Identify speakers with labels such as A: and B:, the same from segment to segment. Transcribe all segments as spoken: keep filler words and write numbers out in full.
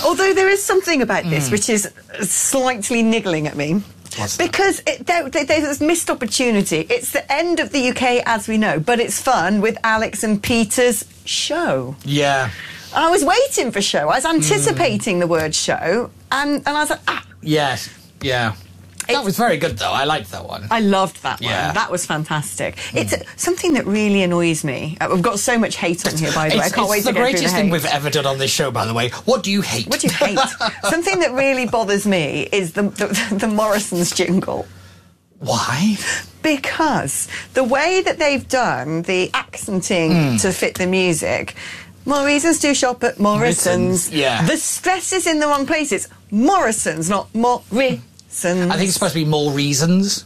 A: Although there is something about this
B: Mm.
A: which is slightly niggling at me.
B: What's
A: because it, there, there, there's a missed opportunity. It's the end of the U K as we know, but it's fun with Alex and Peter's show.
B: Yeah.
A: I was waiting for show. I was anticipating mm. the word show, and, and I was like, ah.
B: Yes, yeah. That was very good, though. I liked that one.
A: I loved that
B: Yeah.
A: one. That was fantastic.
B: Mm.
A: It's uh, something that really annoys me. Uh, we've got so much hate on here, by the way. I
B: It's,
A: can't
B: it's
A: wait
B: the
A: to go through the
B: greatest thing
A: hate.
B: we've ever done on this show, by the way. What do you hate?
A: What do you hate? Something that really bothers me is the, the, the Morrisons jingle.
B: Why?
A: Because the way that they've done the accenting
B: Mm.
A: to fit the music... More reasons to shop at Morrisons.
B: Morrisons, yeah.
A: The stress is in the wrong places. Morrisons, not Morrisons.
B: I think it's supposed to be more reasons.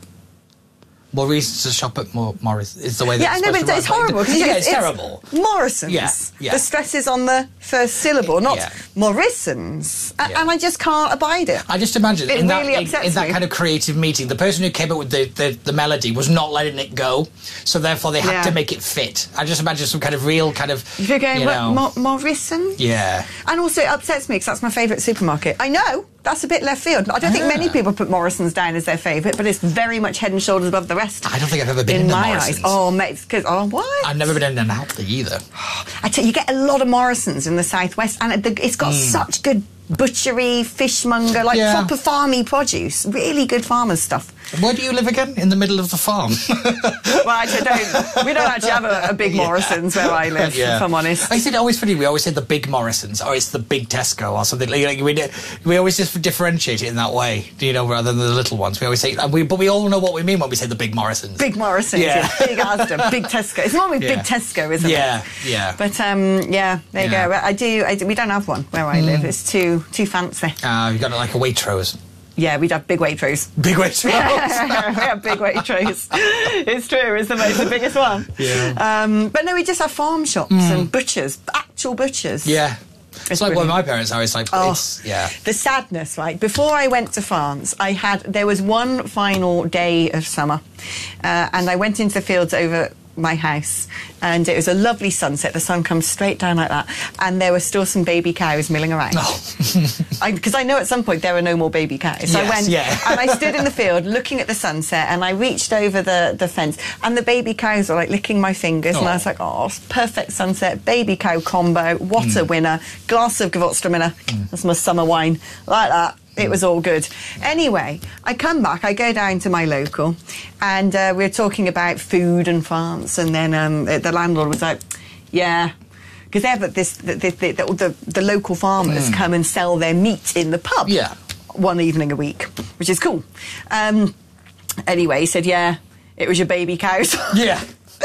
B: More reasons to shop at more Morris is the way that
A: Yeah, I
B: it's
A: know, but
B: supposed to
A: it's
B: run.
A: horrible. 'cause
B: Yeah,
A: it's,
B: it's terrible.
A: Morrisons.
B: Yeah, yeah.
A: The stress is on the first syllable, not
B: Yeah.
A: Morrisons. A-
B: Yeah.
A: And I just can't abide it.
B: I just imagine
A: It
B: in that,
A: really
B: in,
A: upsets
B: in that
A: me.
B: kind of creative meeting, the person who came up with the, the, the melody was not letting it go, so therefore they had
A: Yeah.
B: to make it fit. I just imagine some kind of real kind of,
A: If you're going,
B: you
A: what,
B: know,
A: Mo- Morrison?
B: yeah.
A: And also it upsets me because that's my favourite supermarket. I know, that's a bit left field. I don't think many
B: Ah.
A: people put Morrison's down as their favourite, but it's very much head and shoulders above the rest.
B: I don't think I've ever been
A: in
B: in the
A: my
B: Morrisons.
A: eyes. Oh, mate, because, oh, what?
B: I've never been in an Aldi either.
A: I tell you, you get a lot of Morrisons in the southwest, and it, it's got
B: Mm.
A: such good butchery, fishmonger, like
B: Yeah.
A: proper farmy produce. Really good farmers' stuff.
B: Where do you live again? In the middle of the farm.
A: Well, actually, I don't, we don't actually have a, a big
B: Yeah.
A: Morrisons where I live,
B: Yeah.
A: if I'm honest.
B: I said always funny. We always say the big Morrisons, or it's the big Tesco, or something. Like we do- we always just differentiate it in that way, you know, rather than the little ones. We always say, and we, but we all know what we mean when we say the big Morrisons.
A: Big Morrisons, yeah.
B: Yeah.
A: Big Asda, big Tesco. It's normally
B: Yeah.
A: big Tesco, isn't
B: Yeah,
A: it?
B: yeah.
A: But um, yeah, there you
B: Yeah.
A: go. I do, I do. We don't have one where I live. It's too too fancy.
B: Uh, you've got it like a Waitrose.
A: Yeah, we'd have big Waitrose.
B: Big Waitrose.
A: we have big Waitrose. It's true. It's the most the biggest one.
B: Yeah.
A: Um, but no, we just have farm shops and butchers, actual butchers.
B: Yeah. It's,
A: It's
B: like
A: brilliant.
B: where my parents are. It's like,
A: Oh,
B: it's, yeah.
A: The sadness, right? Before I went to France, I had there was one final day of summer, uh, and I went into the fields over my house, and it was a lovely sunset. The sun comes straight down like that, and there were still some baby cows milling around.
B: Oh.
A: Because I, I know at some point there were no more baby cows. So I
B: Yes,
A: went
B: yeah.
A: and I stood in the field looking at the sunset, and I reached over the, the fence, and the baby cows were like licking my fingers, and I was
B: Oh.
A: like, oh, perfect sunset, baby cow combo, what
B: Mm.
A: a winner. Glass of Gewürztraminer, that's my summer wine, like that. It was all good. Anyway, I come back, I go down to my local, and uh, we're talking about food and France, and then um, the landlord was like, yeah, because they have this, the, the, the, the, the local farmers come and sell their meat in the pub
B: Yeah.
A: one evening a week, which is cool. Um, anyway, he said, yeah, it was your baby cows.
B: Yeah.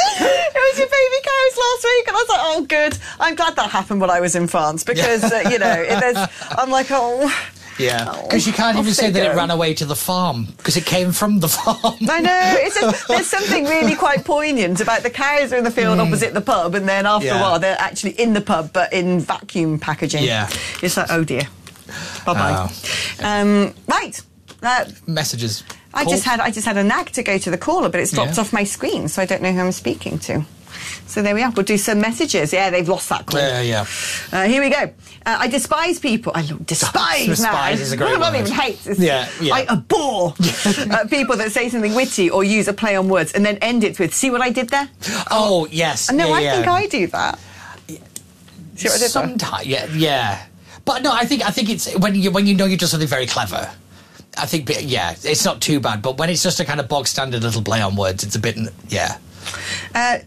A: It was your baby cows last week, and I was like, oh, good. I'm glad that happened when I was in France, because, uh, you know, it, there's, I'm like, oh...
B: Yeah,
A: Oh,
B: because you can't
A: off
B: even say
A: they
B: that it
A: go.
B: ran away to the farm, because it came from the farm.
A: I know. It's just, there's something really quite poignant about the cows are in the field opposite the pub, and then after a
B: Yeah.
A: while they're actually in the pub, but in vacuum packaging.
B: Yeah.
A: It's like, oh dear. Bye-bye.
B: Oh.
A: Um, right. Uh,
B: Messages.
A: I
B: Call?
A: just had I just had a nag to go to the caller, but it's dropped
B: Yeah.
A: off my screen, so I don't know who I'm speaking to. So there we are. We'll do some messages. Yeah, they've lost that call.
B: Yeah, yeah.
A: Uh, here we go. Uh, I despise people. I lo- despise now.
B: Despise is a great
A: Not
B: word.
A: even hate. It's-
B: Yeah, yeah.
A: I abhor uh, people that say something witty or use a play on words and then end it with, see what I did there?
B: Oh, yes.
A: No,
B: yeah,
A: I
B: yeah.
A: think I do that. See what I did there?
B: Sometimes, yeah, yeah. But no, I think I think it's when you when you know you've done something very clever. I think, yeah, it's not too bad. But when it's just a kind of bog standard little play on words, it's a bit, yeah.
A: Uh,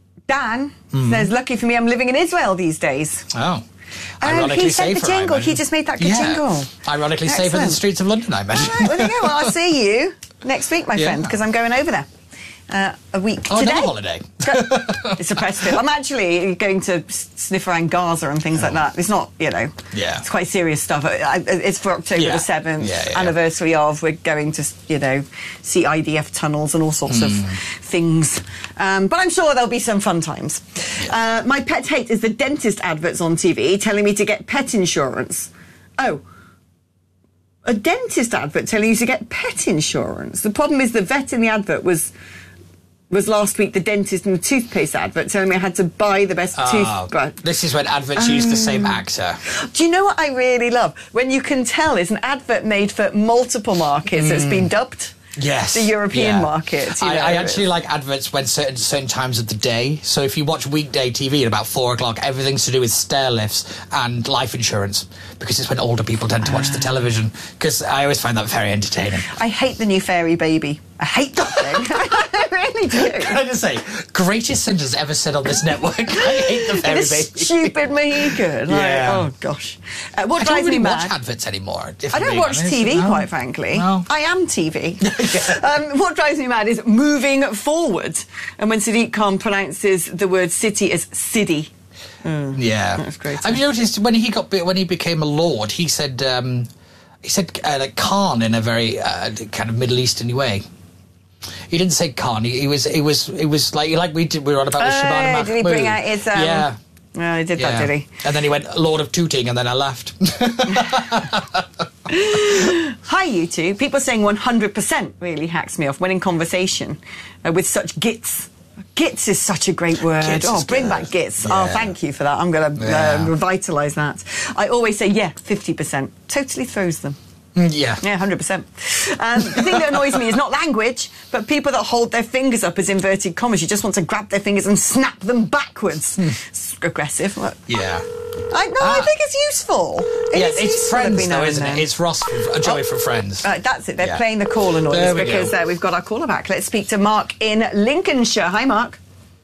A: Dan
B: Hmm.
A: says, lucky for me, I'm living in Israel these days.
B: Oh.
A: Um,
B: Ironically
A: he sent the
B: safer, I
A: jingle. He
B: imagine.
A: just made that good
B: Yeah.
A: jingle.
B: Ironically safer than
A: Excellent.
B: the streets of London, I imagine.
A: All right, well, there you go. Well, I'll see you next week, my
B: Yeah.
A: friend, because I'm going over there. Uh, a week
B: Oh,
A: today.
B: another holiday.
A: It's a press trip. I'm actually going to s- sniff around Gaza and things like that. It's not, you know,
B: Yeah.
A: it's quite serious stuff. I, I, it's for October
B: Yeah.
A: the seventh,
B: Yeah, yeah, yeah.
A: anniversary of. We're going to, you know, see I D F tunnels and all sorts of
B: Hmm.
A: things. Um, but I'm sure there'll be some fun times. Uh, my pet hate is the dentist adverts on T V telling me to get pet insurance. Oh. A dentist advert telling you to get pet insurance. The problem is the vet in the advert was was last week the dentist and the toothpaste advert telling me I had to buy the best
B: Oh,
A: toothbrush.
B: this is when adverts use the same actor.
A: Do you know what I really love? When you can tell it's an advert made for multiple markets
B: Mm.
A: that's been dubbed.
B: Yes.
A: The European
B: yeah.
A: market. You
B: I,
A: know,
B: I actually like adverts when certain certain times of the day. So if you watch weekday T V at about four o'clock, everything's to do with stair lifts and life insurance, because it's when older people tend to watch the television. Because I always find that very entertaining.
A: I hate the new Fairy Baby. I hate that thing. I really do.
B: Can I just say, greatest sentence ever said on this network. I hate the Fairy
A: This
B: Baby.
A: stupid Mohican. Like,
B: Yeah.
A: oh, gosh. Uh, what
B: I
A: drives
B: don't really
A: me
B: watch
A: mad...
B: adverts anymore. if
A: I
B: I'm
A: don't
B: being
A: watch
B: honest.
A: T V,
B: No.
A: quite frankly.
B: No.
A: I am T V. um, what drives me mad is moving forward. And when Sadiq Khan pronounces the word city as City.
B: Yeah,
A: That's great.
B: Have you noticed when he got when he became a lord, he said um, he said uh, like Khan in a very uh, kind of Middle Eastern way. He didn't say Khan. He, he was he was it was like like we did. We were on about with
A: Oh,
B: Shabana Mahmood.
A: did he bring out his, um,
B: yeah.
A: Oh, he did
B: Yeah.
A: that, did he?
B: And then he went Lord of Tooting, and then I laughed.
A: Hi, you two. People saying one hundred percent really hacks me off when in conversation uh, with such gits. Gits is such a great word.
B: Gits
A: oh,
B: is
A: bring
B: good.
A: back gits.
B: Yeah.
A: Oh, thank you for that. I'm going to
B: Yeah.
A: uh, revitalise that. I always say, yeah, fifty percent. Totally throws them.
B: yeah.
A: Yeah, one hundred percent. Um, the thing that annoys me is not language, but people that hold their fingers up as inverted commas. You just want to grab their fingers and snap them backwards. It's aggressive. What?
B: Yeah.
A: I, no, I
B: Ah.
A: think it's useful. It
B: Yeah,
A: is
B: it's
A: useful every
B: Friends,
A: now
B: though,
A: and
B: isn't
A: then.
B: it? It's Ross, from, uh, Joey
A: Oh.
B: from Friends.
A: Right, that's it. They're
B: Yeah.
A: playing the caller noise
B: There we
A: because
B: go.
A: uh, we've got our caller back. Let's speak to Mark in Lincolnshire. Hi, Mark.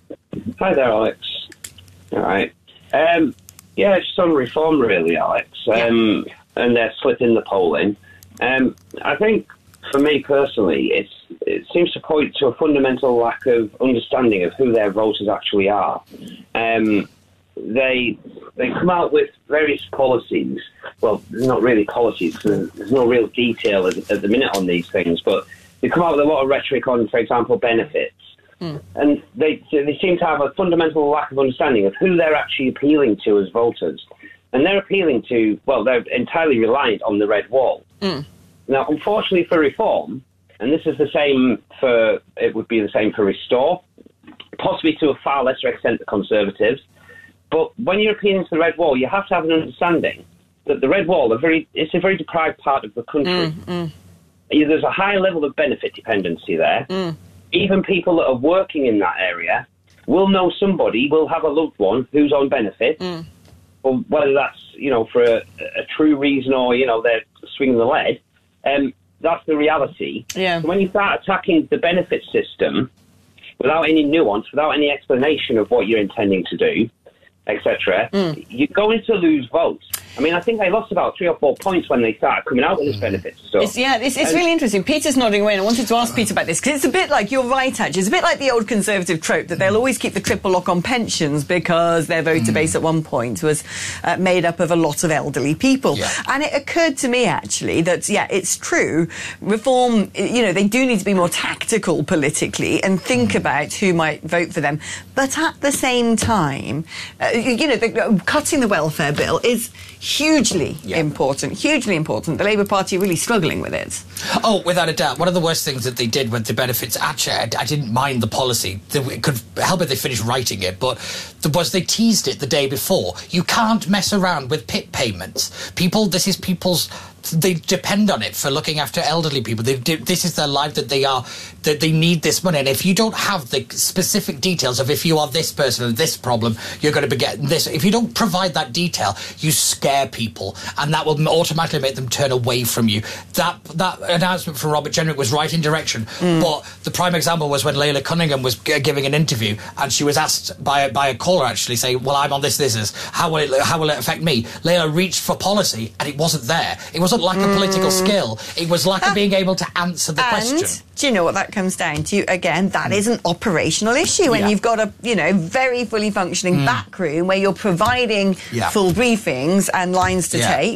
C: Hi there, Alex. All right. Um, yeah, just on reform, really, Alex. Um, and they're splitting the polling. Um, I think, for me personally, it's it seems to point to a fundamental lack of understanding of who their voters actually are. Um, they they come out with various policies. Well, they're not really policies, because there's no real detail at, at the minute on these things, but they come out with a lot of rhetoric on, for example, benefits. And they they seem to have a fundamental lack of understanding of who they're actually appealing to as voters. And they're appealing to, well, they're entirely reliant on the red wall.
A: Mm.
C: Now, unfortunately for reform, and this is the same for, it would be the same for Restore, possibly to a far lesser extent the Conservatives, but when you're appealing to the red wall, you have to have an understanding that the red wall, a very, it's a very deprived part of the country.
A: Mm,
C: There's a high level of benefit dependency there.
A: mm.
C: Even people that are working in that area will know somebody, will have a loved one who's on benefit,
A: Mm.
C: or whether that's, you know, for a, a true reason or, you know, they're swinging the lead. Um, that's the reality.
A: Yeah.
C: So when you start attacking the benefit system without any nuance, without any explanation of what you're intending to do, et cetera,
A: Mm.
C: you're going to lose votes. I mean, I think they lost about three or four points when they started coming out with this benefit stuff.
A: It's, yeah, it's, it's
C: And-
A: really interesting. Peter's nodding away, and I wanted to ask Peter about this, because it's a bit like, you're right, actually, it's a bit like the old Conservative trope that they'll always keep the triple lock on pensions because their voter base at one point was uh, made up of a lot of elderly people.
B: Yeah.
A: And it occurred to me, actually, that, yeah, it's true, reform, you know, they do need to be more tactical politically and think about who might vote for them. But at the same time, uh, you know, the, uh, cutting the welfare bill is hugely
B: Yeah.
A: important, hugely important. The Labour Party are really struggling with it.
B: Oh, without a doubt. One of the worst things that they did with the benefits, actually, I, I didn't mind the policy. They, it could help if they finished writing it, but the, was they teased it the day before. You can't mess around with P I P payments. People, this is people's... They depend on it for looking after elderly people. They, they, this is their life that they are, that they need this money. And if you don't have the specific details of if you are this person and this problem, you're going to be getting this. If you don't provide that detail, you scare people, and that will automatically make them turn away from you. That that announcement from Robert Jenrick was right in direction.
A: Mm.
B: But the prime example was when Leila Cunningham was g- giving an interview, and she was asked by by a caller actually saying, "Well, I'm on this, this is how will it how will it affect me?" Leila reached for policy, and it wasn't there. It wasn't lack of political skill. It was lack of being able to answer the
A: And
B: question.
A: do you know what that comes down to? Again, that is an operational issue when
B: Yeah.
A: you've got a, you know, very fully functioning back room where you're providing
B: Yeah.
A: full briefings and lines to
B: Yeah.
A: take.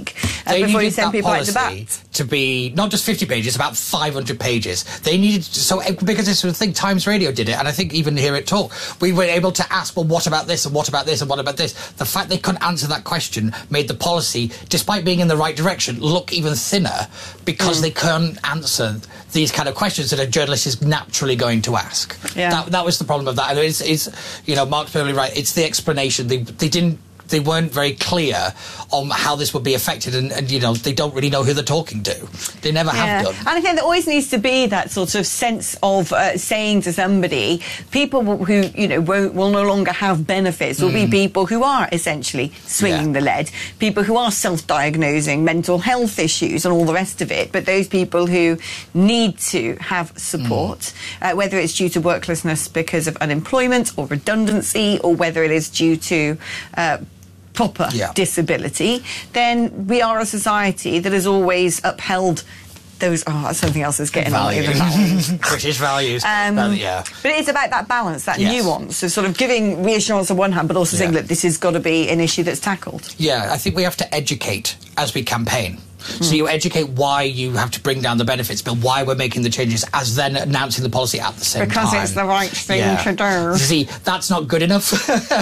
A: uh,
B: they
A: before you
B: needed
A: send
B: that
A: people out to
B: policy
A: bat.
B: to be not just fifty pages, about five hundred pages. They needed so because this was the thing. Times Radio did it, and I think even here at Talk, we were able to ask, well, what about this and what about this and what about this? The fact they couldn't answer that question made the policy, despite being in the right direction, look even thinner because mm. they couldn't answer these kind of questions that a journalist is naturally going to ask.
A: Yeah.
B: That, that was the problem of that. And it's, it's, you know, Mark's perfectly right. It's the explanation. They, they didn't. They weren't very clear on how this would be affected, and, and you know they don't really know who they're talking to. They never
A: yeah.
B: have done.
A: And I think there always needs to be that sort of sense of uh, saying to somebody, people who you know won't, will no longer have benefits will mm. be people who are essentially swinging yeah. the lead, people who are self-diagnosing mental health issues and all the rest of it. But those people who need to have support, mm. uh, whether it's due to worklessness because of unemployment or redundancy, or whether it is due to uh, proper yeah. disability, then we are a society that has always upheld those. Oh, something else is getting on over values.
B: British values.
A: Um,
B: uh, yeah.
A: But it's about that balance, that
B: yes.
A: nuance of sort of giving reassurance on one hand, but also yeah. saying that this has got to be an issue that's tackled.
B: Yeah, I think we have to educate as we campaign. Mm. So you educate why you have to bring down the benefits bill, why we're making the changes, as then announcing the policy at the same
A: because
B: time.
A: Because it's the right thing
B: yeah.
A: to do.
B: See, that's not good enough.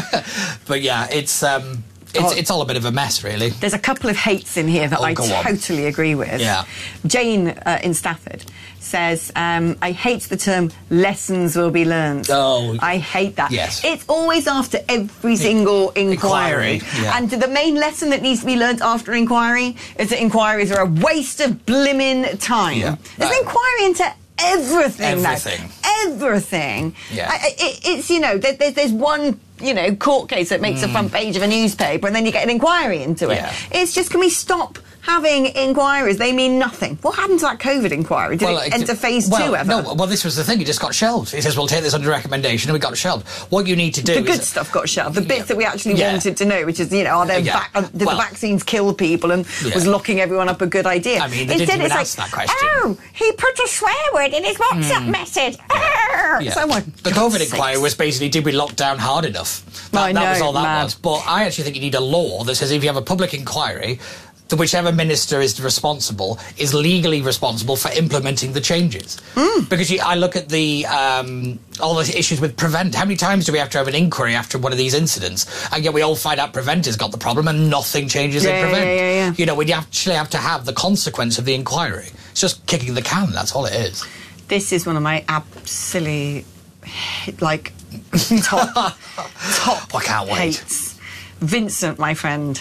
B: But yeah, it's... Um, It's, oh, it's all a bit of a mess, really.
A: There's a couple of hates in here that
B: oh,
A: I
B: on.
A: totally agree with.
B: Yeah.
A: Jane uh, in Stafford says, um, I hate the term lessons will be learned.
B: Oh.
A: I hate that.
B: Yes.
A: It's always after every single inquiry.
B: inquiry yeah.
A: And the main lesson that needs to be learnt after inquiry is that inquiries are a waste of blimmin' time.
B: Yeah.
A: There's an inquiry into everything,
B: everything.
A: now. Everything.
B: Yeah.
A: I, it, it's, you know, there, there, there's one... you know, court case that makes mm. a front page of a newspaper, and then you get an inquiry into it.
B: Yeah.
A: It's just, can we stop having inquiries? They mean nothing. What happened to that COVID inquiry? Did
B: well,
A: it enter phase
B: well,
A: two ever?
B: No, well, this was the thing. It just got shelved. It says, we'll take this under recommendation, and we got shelved. What you need to do
A: The
B: is...
A: good stuff got shelved. The bits
B: yeah.
A: that we actually
B: yeah.
A: wanted to know, which is, you know, are there
B: yeah.
A: vac- did
B: well,
A: the vaccines kill people, and
B: yeah.
A: was locking everyone up a good idea?
B: I mean, they
A: Instead,
B: didn't even
A: it's
B: ask
A: like,
B: that question.
A: oh, he put a swear word in his WhatsApp mm. message.
B: Yeah. Yeah.
A: So, oh,
B: the COVID inquiry was basically, did we lock down hard enough? That,
A: I know,
B: that was all that
A: mad.
B: was. But I actually think you need a law that says if you have a public inquiry, that whichever minister is responsible is legally responsible for implementing the changes. Mm. Because you, I look at the um, all the issues with Prevent. How many times do we have to have an inquiry after one of these incidents? And yet we all find out Prevent has got the problem and nothing changes
A: yeah,
B: in Prevent.
A: Yeah, yeah, yeah.
B: You know, we actually have to have the consequence of the inquiry. It's just kicking the can, that's all it is.
A: This is one of my absolutely, like, top, top
B: I can't wait.
A: hates. Vincent, my friend.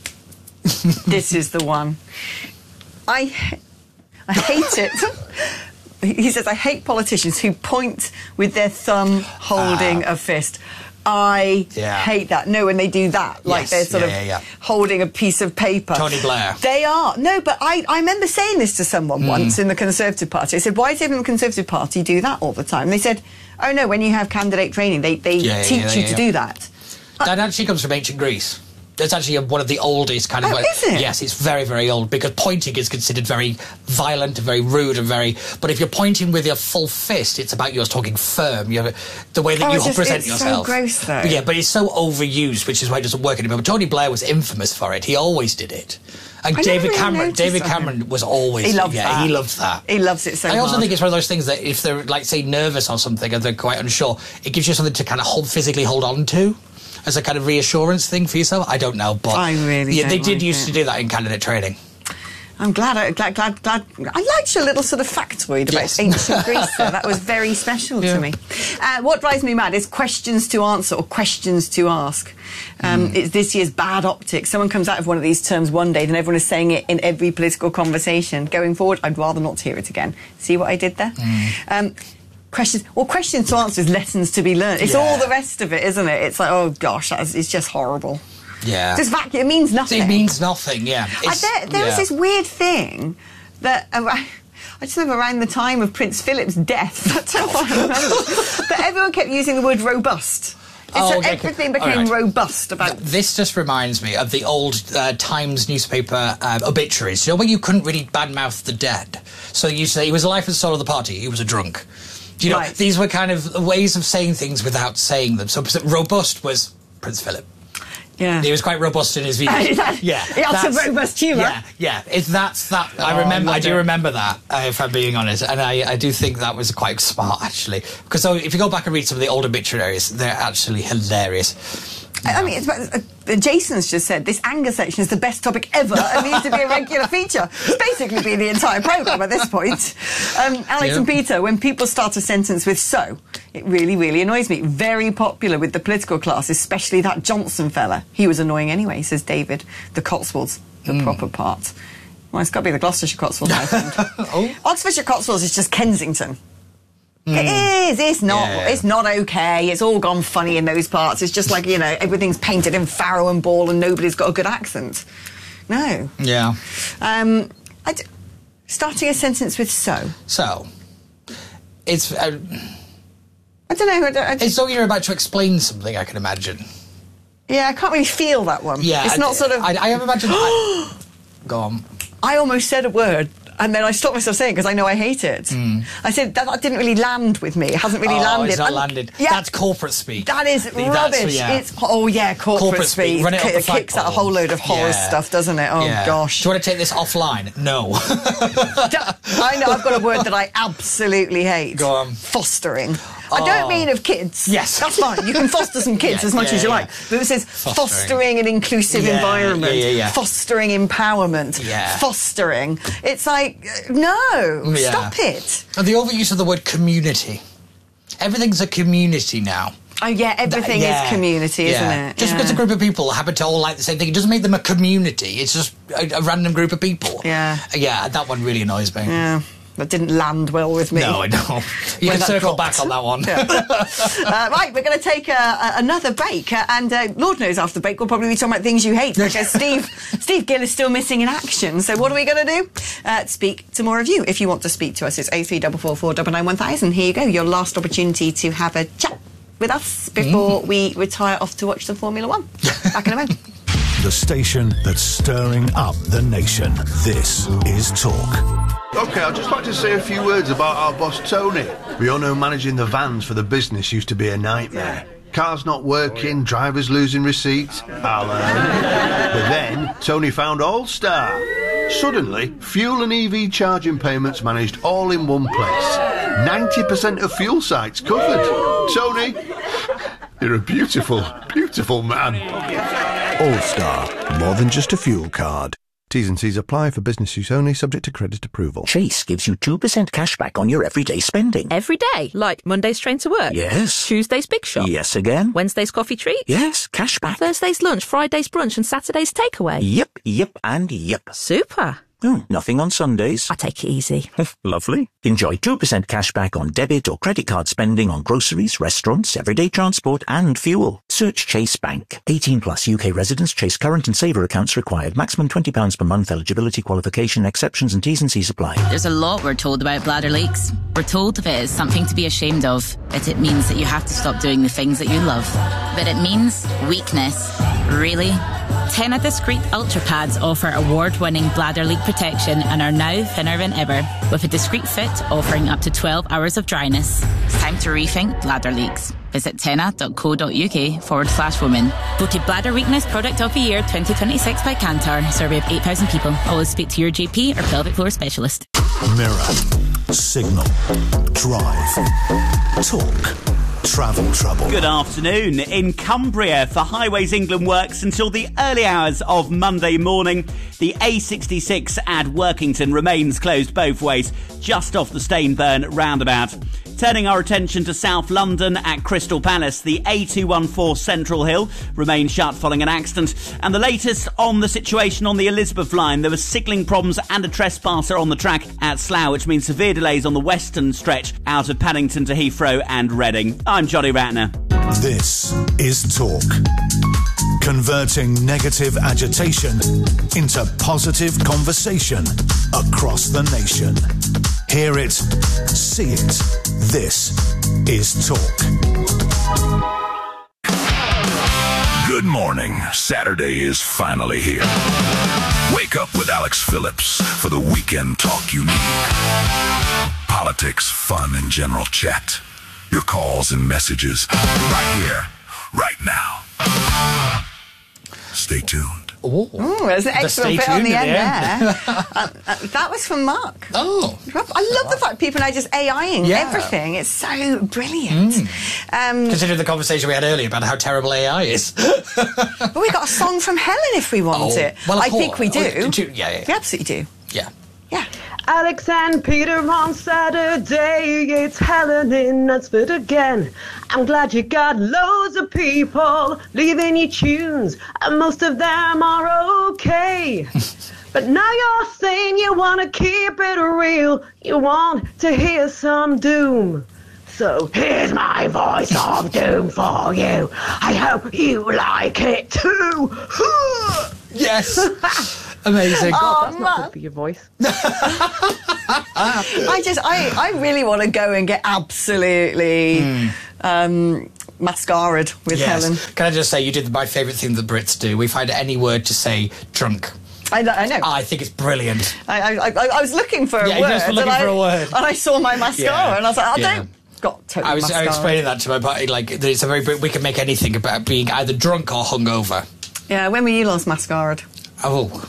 A: This is the one. I, I hate it. He says, I hate politicians who point with their thumb holding uh, a fist. I
B: yeah.
A: hate that. No, when they do that, like
B: yes.
A: they're sort
B: yeah,
A: of
B: yeah, yeah.
A: holding a piece of paper.
B: Tony Blair.
A: They are. No, but I, I remember saying this to someone mm. once in the Conservative Party. I said, why does everyone in the Conservative Party do that all the time? And they said, oh, no, when you have candidate training, they, they
B: yeah,
A: teach
B: yeah, yeah,
A: you
B: yeah,
A: to
B: yeah.
A: do that.
B: That actually comes from ancient Greece. It's actually one of the oldest kind of...
A: Oh, is it?
B: Yes, it's very, very old, because pointing is considered very violent and very rude and very... But if you're pointing with your full fist, it's about you're talking firm, you're, the way that
A: oh,
B: you
A: just,
B: present
A: it's
B: yourself.
A: so gross, though.
B: But yeah, but it's so overused, which is why it doesn't work anymore. But Tony Blair was infamous for it. He always did it. And
A: I
B: David
A: really
B: Cameron David Cameron
A: him.
B: was always...
A: He loved
B: yeah,
A: that.
B: he loved that.
A: He loves it so much.
B: I also
A: hard.
B: think it's one of those things that if they're, like, say, nervous or something and they're quite unsure, it gives you something to kind of hold, physically hold on to. As a kind of reassurance thing for yourself? I don't know, but...
A: I really
B: Yeah, they
A: don't
B: did
A: like
B: used
A: it.
B: to do that in candidate training.
A: I'm glad, I, glad, glad, glad. I liked your little sort of factoid about
B: Yes.
A: ancient Greece there. That was very special
B: Yeah.
A: to me. Uh, what drives me mad is questions to answer or questions to ask. Um,
B: Mm.
A: It's this year's bad optics. Someone comes out of one of these terms one day, then everyone is saying it in every political conversation. Going forward, I'd rather not hear it again. See what I did there?
B: Mm.
A: Um, questions, well, questions to answer is lessons to be learned. It's
B: Yeah.
A: all the rest of it, isn't it? It's like, oh gosh, that's, it's just horrible.
B: Yeah.
A: Just vacuum, it means nothing.
B: It means nothing, yeah.
A: I,
B: It's-
A: there there
B: yeah.
A: was this weird thing that uh, I just remember around the time of Prince Philip's death. That's all I remember. That everyone kept using the word robust. It's
B: Oh,
A: that
B: okay,
A: everything
B: okay.
A: became
B: All right.
A: robust about.
B: This just reminds me of the old uh, Times newspaper uh, obituaries. You know, where you couldn't really badmouth the dead. So you say he was the life and soul of the party. He was a drunk. Do you know,
A: Right.
B: these were kind of ways of saying things without saying them. So robust was Prince Philip.
A: Yeah.
B: He was quite robust in his views. yeah.
A: He had some robust humour.
B: Yeah, yeah. It's that's that.
A: Oh,
B: I remember. I, I do
A: it.
B: remember that. Uh, if I'm being honest, and I, I do think that was quite smart actually. Because so if you go back and read some of the old obituaries, they're actually hilarious.
A: I mean, it's, uh, Jason's just said this anger section is the best topic ever and needs to be a regular feature. It's basically been the entire programme at this point. Um, Alex
B: Yeah.
A: and Peter, when people start a sentence with "so," it really, really annoys me. Very popular with the political class, especially that Johnson fella. He was annoying anyway, says David. The Cotswolds, the mm. proper part. Well, it's got to be the Gloucestershire Cotswolds, I think. oh. Oxfordshire Cotswolds is just Kensington. Mm. It is. It's not.
B: Yeah.
A: It's not okay. It's all gone funny in those parts. It's just like, you know, everything's painted in Farrow and Ball, and nobody's got a good accent. No.
B: Yeah.
A: Um, I d- starting a sentence with "so."
B: So, it's. Uh,
A: I don't know. I don't, I
B: it's so you're about to explain something. I can imagine.
A: Yeah, I can't really feel that one.
B: Yeah.
A: It's not
B: I,
A: sort of.
B: I, I have imagined. I, go on.
A: I almost said a word. And then I stopped myself saying because I know I hate it. Mm. I said that, that didn't really land with me. It hasn't really
B: oh,
A: landed.
B: It's not
A: and,
B: landed.
A: Yeah,
B: that's corporate speak.
A: That is
B: That's,
A: rubbish.
B: yeah.
A: It's oh yeah, corporate,
B: corporate speak.
A: speak.
B: Run it,
A: it kicks out a whole load of horror
B: yeah.
A: stuff, doesn't it? Oh
B: yeah.
A: gosh.
B: Do you want to take this offline? No.
A: I know. I've got a word that I absolutely hate.
B: Go on.
A: Fostering.
B: Oh.
A: I don't mean of kids.
B: Yes.
A: That's fine. You can foster some kids
B: yeah,
A: as much
B: yeah,
A: as you
B: yeah.
A: like. But it says fostering, fostering an inclusive
B: yeah,
A: environment.
B: Yeah, yeah, yeah.
A: Fostering empowerment.
B: Yeah.
A: Fostering. It's like, no,
B: yeah.
A: stop it.
B: And the overuse of the word community. Everything's a community now.
A: Oh, yeah, everything
B: that, yeah,
A: is community,
B: yeah.
A: isn't it?
B: Just
A: yeah.
B: because a group of people happen to all like the same thing, it doesn't make them a community. It's just a, a random group of people.
A: Yeah.
B: Yeah, that one really annoys me.
A: Yeah. That didn't land well with me.
B: No, I know. You can circle
A: dropped.
B: back on that one.
A: Yeah. uh, right, we're going to take uh, uh, another break, uh, and uh, Lord knows after the break we'll probably be talking about things you hate, because Steve Steve Gill is still missing in action. So what are we going to do? Uh, speak to more of you. If you want to speak to us, it's oh three four four four nine nine one thousand. Here you go, your last opportunity to have a chat with us before mm. we retire off to watch the Formula One. Back in a moment.
D: The station that's stirring up the nation. This is Talk.
E: OK, I'd just like to say a few words about our boss Tony. We all know managing the vans for the business used to be a nightmare. Cars not working, drivers losing receipts. I'll earn. But then, Tony found All-Star. Suddenly, fuel and E V charging payments managed all in one place. ninety percent of fuel sites covered. Tony, you're a beautiful, beautiful man.
D: All-Star, more than just a fuel card. T's and C's apply for business use only, subject to credit approval.
F: Chase gives you two percent cash back on your everyday spending.
G: Every day? Like Monday's train to work?
F: Yes.
G: Tuesday's big shop?
F: Yes again.
G: Wednesday's coffee treat?
F: Yes, cash back.
G: Thursday's lunch, Friday's brunch and Saturday's takeaway?
F: Yep, yep and yep.
G: Super.
F: Oh, nothing on Sundays.
G: I take it easy.
F: Lovely. Enjoy two percent cash back on debit or credit card spending on groceries, restaurants, everyday transport and fuel. Search Chase Bank. eighteen plus U K residents. Chase current and saver accounts required. Maximum twenty pounds per month. Eligibility, qualification, exceptions and T's and C's apply.
H: There's a lot we're told about bladder leaks. We're told of it as something to be ashamed of, that it means that you have to stop doing the things that you love. But it means weakness. Really? Tena Discreet Ultra Pads offer award-winning bladder leak protection and are now thinner than ever, with a discreet fit offering up to twelve hours of dryness. It's time to rethink bladder leaks. Visit tena.co.uk forward slash women. Voted Bladder Weakness Product of the Year twenty twenty-six by Kantar. Survey of eight thousand people. Always speak to your G P or pelvic floor specialist.
D: Mirror, signal, drive, talk. Travel trouble.
I: Good afternoon. In Cumbria, for Highways England works until the early hours of Monday morning. The A sixty-six at Workington remains closed both ways, just off the Stainburn roundabout. Turning our attention to South London at Crystal Palace, the A two fourteen Central Hill remains shut following an accident. And the latest on the situation on the Elizabeth line, there was signalling problems and a trespasser on the track at Slough, which means severe delays on the western stretch out of Paddington to Heathrow and Reading. I'm Johnny Ratner.
D: This is Talk. Converting negative agitation into positive conversation across the nation. Hear it, see it. This is Talk.
J: Good morning. Saturday is finally here. Wake up with Alex Phillips for the weekend talk you need. Politics, fun, and general chat. Your calls and messages right here, right now. Stay tuned.
B: Ooh,
A: Ooh, there's an
B: The
A: extra
B: stay
A: bit on
B: tuned
A: the
B: at
A: end
B: the end.
A: there. uh, uh, that was from Mark.
B: Oh.
A: I love the fact people are just AIing
B: Yeah.
A: everything. It's so brilliant. Um,
B: Considering the conversation we had earlier about how terrible A I is.
A: but we got a song from Helen if we want
B: Oh,
A: it.
B: well, of
A: I think
B: course.
A: we do.
B: Oh, do- yeah, yeah,
A: We absolutely do.
B: Yeah.
A: Yeah.
K: Alex and Peter on Saturday, it's Helen in Knutsford again. I'm glad you got loads of people leaving you tunes, and most of them are okay. But now you're saying you want to keep it real, you want to hear some doom. So here's my voice of doom for you. I hope you like it too.
B: Yes. Amazing.
K: God, that's not good for your voice.
A: I just, I, I really want to go and get absolutely
B: Hmm.
A: um, mascaraed with
B: Yes.
A: Helen.
B: Can I just say, you did my favourite thing the Brits do. We find any word to say drunk.
A: I know. I, know.
B: I think it's brilliant.
A: I, I, I, I was looking for a
B: Yeah, you
A: word.
B: just were looking
A: and
B: for
A: I,
B: a word.
A: And I saw my mascara,
B: Yeah.
A: and I was like, I
B: Yeah.
A: don't got totally
B: I was, I
A: mascara.
B: was explaining that to my buddy, like, that it's a very Brit- we can make anything about being either drunk or hungover.
A: Yeah, when were you last mascaraed?
B: Oh.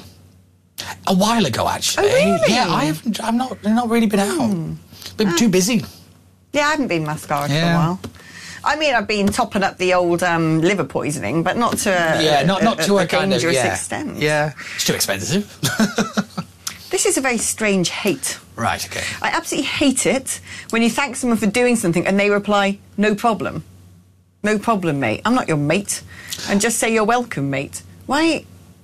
B: A while ago, actually.
A: Oh, really?
B: Yeah, I haven't, I'm not, I've not really been out. Been too busy.
A: Yeah, I haven't been mascaraed for a
B: Yeah.
A: while. I mean, I've been topping up the old um, liver poisoning, but not to a,
B: Yeah, not, not to a,
A: a
B: kind of,
A: dangerous
B: yeah.
A: extent.
B: Yeah. It's too expensive.
A: This is a very strange hate.
B: Right, okay.
A: I absolutely hate it when you thank someone for doing something and they reply, no problem. No problem, mate. I'm not your mate. And just say you're welcome, mate. Why?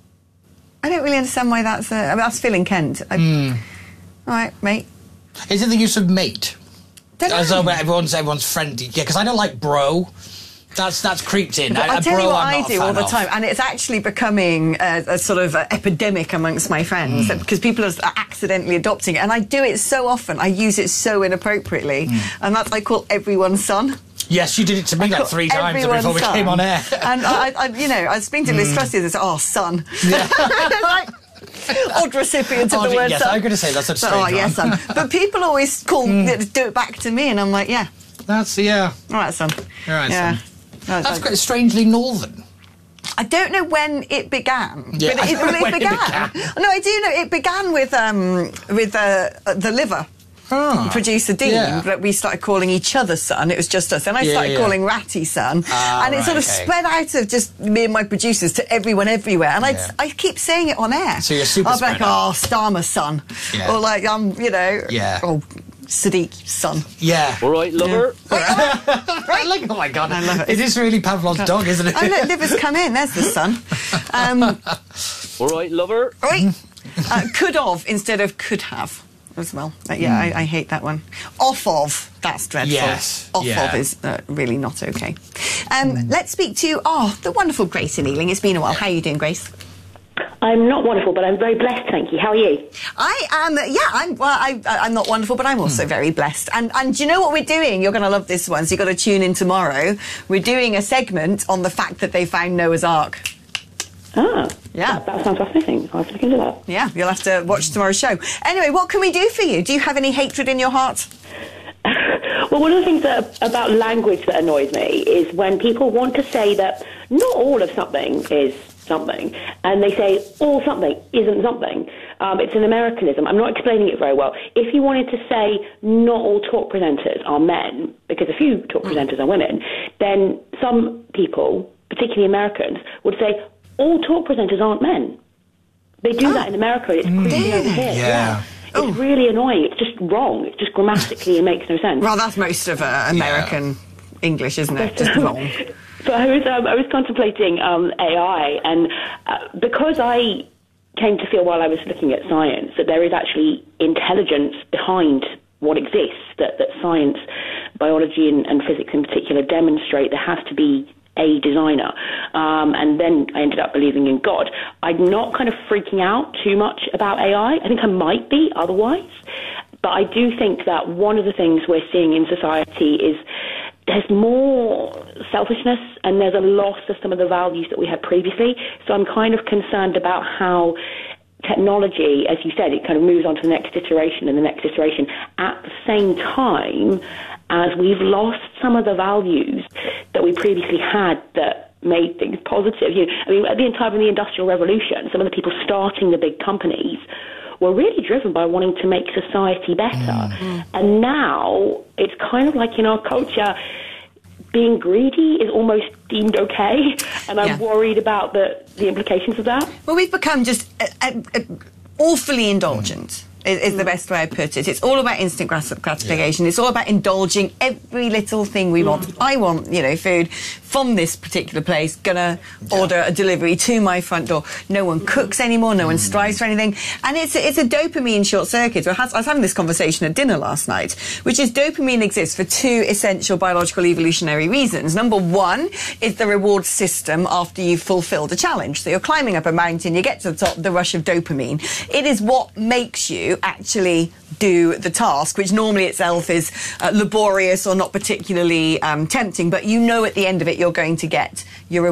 A: I don't really understand why that's... Uh, I mean, that's Phil in Kent. I,
B: Mm.
A: All right, mate.
B: Is it the use of mate?
A: Don't
B: As
A: know.
B: though everyone's, everyone's friendly. Yeah, because I don't like bro. That's that's creeped in.
A: But
B: I,
A: I'll
B: a
A: tell
B: bro
A: you what
B: I'm
A: I
B: not a
A: do all
B: fan
A: the
B: of.
A: time, and it's actually becoming a, a sort of a epidemic amongst my friends
B: Mm.
A: because people are accidentally adopting it, and I do it so often. I use it so inappropriately,
B: Mm.
A: and that's I call everyone's son.
B: Yes, you did it to me
A: I
B: like
A: call
B: three times
A: everyone's
B: before we
A: son.
B: came on air.
A: And I, I, you know, I was speaking to Liz
B: Mm.
A: Trussy and said, "Oh, son."
B: Yeah.
A: Like, odd recipient of
B: Odd-
A: the word
B: yes,
A: son.
B: I'm going to say that's a
A: So,
B: strange
A: oh, yes,
B: one.
A: son. But people always call do it back to me, and I'm like, yeah,
B: That's, yeah.
A: all right, son.
B: All right,
A: yeah.
B: son. That's quite strangely northern.
A: I don't know when it began.
B: Yeah,
A: but
B: I
A: it,
B: don't know
A: it
B: when it
A: began.
B: began.
A: No, I do know it began with um, with uh, the liver.
B: Ah,
A: Producer Dean,
B: yeah.
A: that we started calling each other son. It was just us. Then I
B: Yeah,
A: started
B: yeah.
A: calling Ratty son,
B: Ah,
A: and it sort of
B: right, okay.
A: spread out of just me and my producers to everyone everywhere. And
B: Yeah.
A: I I keep saying it on air.
B: So you're super
A: I'll be like,
B: spread out.
A: oh, Starmer's son,
B: Yeah.
A: or like I'm, you know,
B: Yeah.
A: oh, Sadiq's son.
B: Yeah.
L: All right, lover.
A: Right.
B: Look, oh my God.
A: I love it.
B: It is really Pavlov's dog, isn't it?
A: Oh look, liver's come in. There's the son. Um,
L: All right, lover.
A: Right. Uh, could have instead of could have as well. Uh, yeah, I, I hate that one. Off of, that's dreadful.
B: Yes,
A: Off
B: yeah.
A: of is uh, really not okay. Um, Let's speak to, oh, the wonderful Grace in Ealing. It's been a while. How are you doing, Grace?
M: I'm not wonderful, but I'm very blessed, thank you. How are you?
A: I am, yeah, I'm, well, I, I'm not wonderful, but I'm also very blessed. And, and do you know what we're doing? You're going to love this one, so you've got to tune in tomorrow. We're doing a segment on the fact that they found Noah's Ark.
M: Ah,
A: Yeah.
M: that, that sounds fascinating. I'll have to look into that.
A: Yeah, you'll have to watch tomorrow's show. Anyway, what can we do for you? Do you have any hatred in your heart?
M: Well, one of the things that, about language that annoys me is when people want to say that not all of something is something, and they say all something isn't something. Um, it's an Americanism. I'm not explaining it very well. If you wanted to say not all talk presenters are men, because a few talk presenters are women, then some people, particularly Americans, would say all talk presenters aren't men. They do that in America. It's creepy over here.
B: Yeah.
M: It's really annoying. It's just wrong. It's just grammatically, it makes no sense.
A: Well, that's most of uh, American English, isn't it? Just wrong.
M: So I was, um, I was contemplating um, A I, and uh, because I came to feel while I was looking at science that there is actually intelligence behind what exists, that, that science, biology and, and physics in particular demonstrate there has to be a designer. Um, and then I ended up believing in God. I'm not kind of freaking out too much about A I. I think I might be otherwise. But I do think that one of the things we're seeing in society is there's more selfishness and there's a loss of some of the values that we had previously. So I'm kind of concerned about how technology, as you said, it kind of moves on to the next iteration and the next iteration at the same time as we've lost some of the values that we previously had that made things positive. You know, I mean, at the time of the Industrial Revolution, some of the people starting the big companies were really driven by wanting to make society better. Mm. And now it's kind of like in our culture, being greedy is almost deemed okay, and I'm yeah. worried about the, the implications of that.
A: Well, we've become just uh, uh, uh, awfully indulgent. Mm. Is the best way I put it. It's all about instant gratification. Yeah. It's all about indulging every little thing we want. Mm. I want, you know, food from this particular place, gonna yeah. order a delivery to my front door. No one cooks anymore, no mm. one strives for anything. And it's a, it's a dopamine short circuit. I was having this conversation at dinner last night, which is dopamine exists for two essential biological evolutionary reasons. Number one is the reward system after you've fulfilled a challenge. So you're climbing up a mountain, you get to the top, the rush of dopamine. It is what makes you actually do the task, which normally itself is uh, laborious or not particularly um, tempting, but you know at the end of it you're going to get your